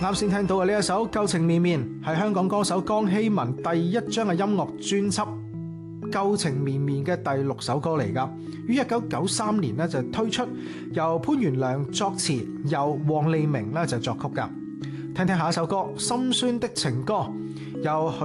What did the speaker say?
啱先聽到嘅呢一首《舊情綿綿》係香港歌手江希文第一張嘅音樂專輯《舊情綿綿》嘅第6首歌嚟㗎，於1993年咧就推出，由潘源良作詞，由黃利明咧就作曲㗎。聽聽下一首歌《心酸的情歌》，由